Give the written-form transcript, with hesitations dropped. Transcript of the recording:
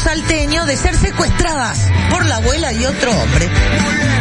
salteño de ser secuestradas por la abuela y otro hombre.